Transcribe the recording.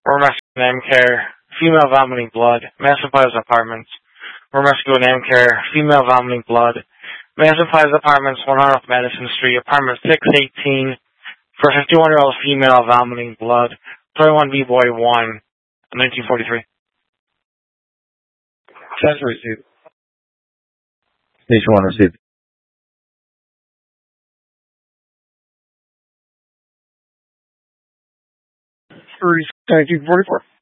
We're rescuing name care, female vomiting blood, Madison Plaza Apartments. We're rescuing name care, female vomiting blood, Madison Plaza Apartments, 100 Madison Street, apartment 618, for a 51-year-old female vomiting blood, 21 B-Boy 1, 1943. Sensor received. Station 1 received. 1944.